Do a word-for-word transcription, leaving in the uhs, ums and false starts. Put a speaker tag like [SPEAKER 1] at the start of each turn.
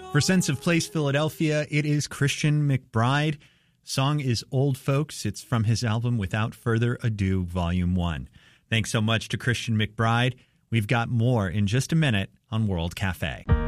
[SPEAKER 1] For Sense of Place Philadelphia, it is Christian McBride. Song is Old Folks. It's from his album Without Further Ado, Volume one. Thanks so much to Christian McBride. We've got more in just a minute on World Cafe.